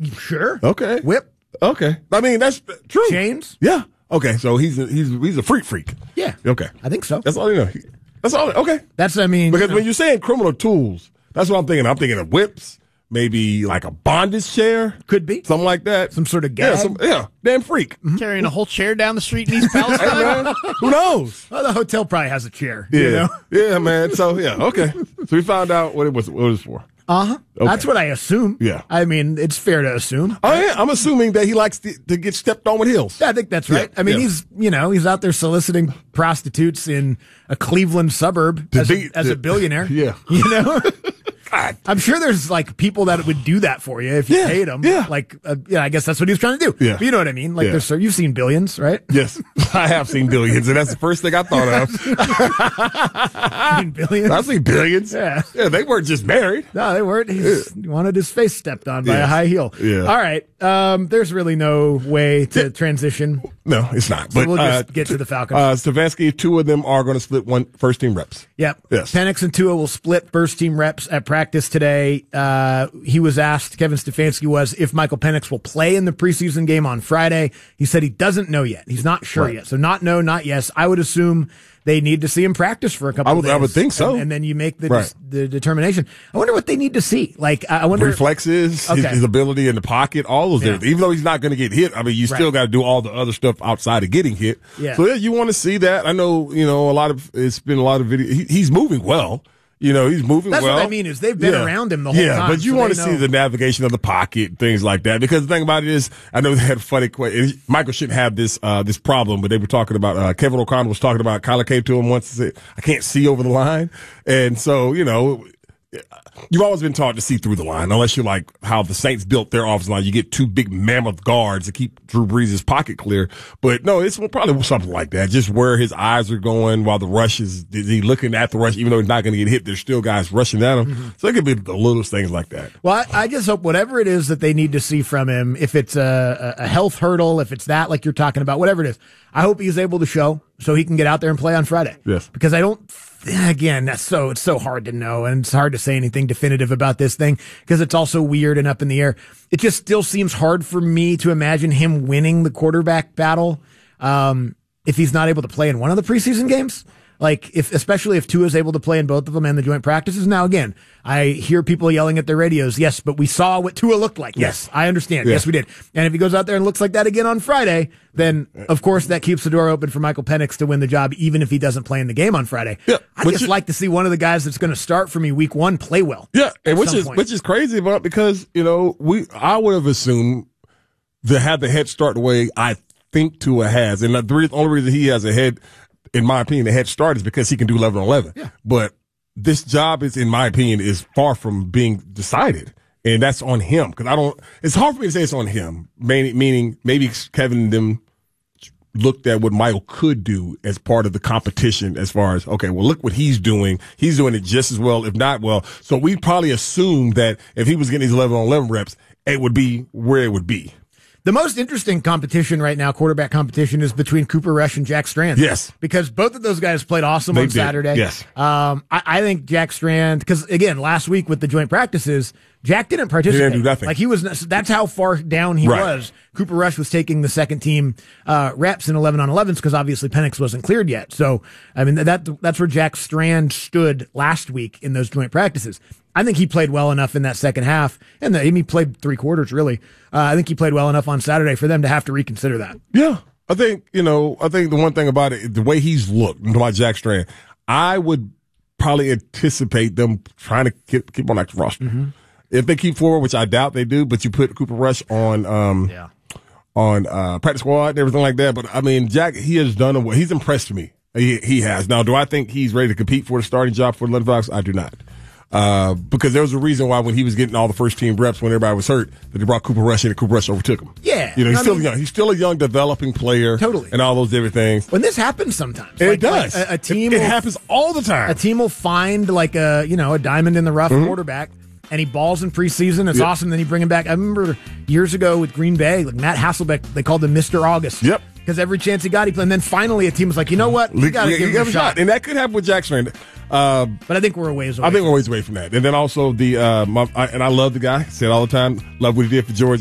Sure. Okay. Whip. Okay. I mean, that's true. Chains. Yeah. Okay. So he's a freak. Yeah. Okay. I think so. That's all you know. That's all. Okay. Because when you're saying criminal tools, that's what I'm thinking. I'm thinking of whips, maybe like a bondage chair. Could be. Something like that. Some sort of gag. Yeah. Damn freak. Carrying a whole chair down the street in East Palestine. Hey, man, who knows? Well, the hotel probably has a chair. Yeah. You know? Yeah, man. So, yeah. Okay. So we found out what it was for. Uh-huh. Okay. That's what I assume. Yeah. I mean, it's fair to assume. Oh, yeah. I'm assuming that he likes to get stepped on with heels. I think that's right. Yeah. I mean, he's out there soliciting prostitutes in a Cleveland suburb as a billionaire. Yeah. You know? God. I'm sure there's like people that would do that for you if you paid them. Yeah. Like, I guess that's what he was trying to do. Yeah. But you know what I mean? Like, you've seen Billions, right? Yes. I have seen Billions, and that's the first thing I thought of. Seen Billions? I've seen Billions. Yeah. Yeah, they weren't just married. No, they weren't. He wanted his face stepped on by a high heel. Yeah. All right. There's really no way to transition. No, it's not. So But we'll just get to the Falcons. Stefanski, two of them are going to split one first team reps. Yep. Yes. Penix and Tua will split first team reps at practice today. He was asked, Kevin Stefanski was, if Michael Penix will play in the preseason game on Friday. He said he doesn't know yet. He's not sure yet. So not no, not yes. I would assume they need to see him practice for a couple of days. I would think so. And then you make the determination. I wonder what they need to see. Like, I wonder. Reflexes, his ability in the pocket, all those different. Even though he's not going to get hit, I mean, you still got to do all the other stuff outside of getting hit. Yeah. So you want to see that. I know, it's been a lot of video. He's moving well. He's moving That's well. What I mean is they've been around him the whole time. Yeah, but you want to see the navigation of the pocket, things like that. Because the thing about it is, I know they had a funny question. Michael shouldn't have this problem, but they were talking about, Kevin O'Connor was talking about, Kyler came to him once and said, I can't see over the line. And so, you've always been taught to see through the line, unless you're like how the Saints built their offensive line. You get two big mammoth guards to keep Drew Brees' pocket clear. But no, it's probably something like that. Just where his eyes are going while the rush is he looking at the rush, even though he's not going to get hit, there's still guys rushing at him. Mm-hmm. So it could be the littlest things like that. Well, I just hope whatever it is that they need to see from him, if it's a health hurdle, if it's that like you're talking about, whatever it is, I hope he's able to show so he can get out there and play on Friday. Yes. Because it's so hard to know, and it's hard to say anything definitive about this thing because it's also weird and up in the air. It just still seems hard for me to imagine him winning the quarterback battle if he's not able to play in one of the preseason games. Like, especially if Tua is able to play in both of them and the joint practices. Now, again, I hear people yelling at their radios, yes, but we saw what Tua looked like. Yes, I understand. Yes, we did. And if he goes out there and looks like that again on Friday, then, of course, that keeps the door open for Michael Penix to win the job, even if he doesn't play in the game on Friday. Yeah, I just like to see one of the guys that's going to start for me week one play well. Yeah, and which is crazy about because, I would have assumed to have the head start the way I think Tua has. And the only reason he has a head, in my opinion, the head start is because he can do 11-11. Yeah. But this job is, in my opinion, is far from being decided. And that's on him. Because it's hard for me to say it's on him. Meaning maybe Kevin and them looked at what Michael could do as part of the competition as far as, okay, well, look what he's doing. He's doing it just as well, if not well. So we probably assumed that if he was getting these 11-on-11 reps, it would be where it would be. The most interesting competition right now, quarterback competition, is between Cooper Rush and Jack Strand. Yes. Because both of those guys played awesome on Saturday. Yes. I think Jack Strand, because again, last week with the joint practices, Jack didn't participate. He didn't do nothing. Like that's how far down he was. Cooper Rush was taking the second team reps in 11-on-11s because obviously Penix wasn't cleared yet. So, I mean, that's where Jack Strand stood last week in those joint practices. I think he played well enough in that second half, and he played 3 quarters, really. I think he played well enough on Saturday for them to have to reconsider that. Yeah. I think the one thing about it, the way he's looked, about Jack Strand, I would probably anticipate them trying to keep on that roster. Mm-hmm. If they keep forward, which I doubt they do, but you put Cooper Rush on practice squad and everything like that. But, I mean, Jack, he has done he's impressed me. He has. Now, do I think he's ready to compete for the starting job for the Atlanta Falcons? I do not. Because there was a reason why when he was getting all the first team reps when everybody was hurt that they brought Cooper Rush in and Cooper Rush overtook him. Yeah. He's still young. He's still a young developing player. Totally. And all those different things. When this happens sometimes. It does. Like a team it happens all the time. A team will find like a diamond in the rough quarterback and he balls in preseason. It's awesome. Then you bring him back. I remember years ago with Green Bay, like Matt Hasselbeck, they called him Mr. August. Yep. Because every chance he got, he played. And then finally a team was like, you know what? We got to give him a shot. And that could happen with Jack Strand. But I think we're a ways away. I think we're a ways away from that. And then also and I love the guy. I say it all the time. Love what he did for George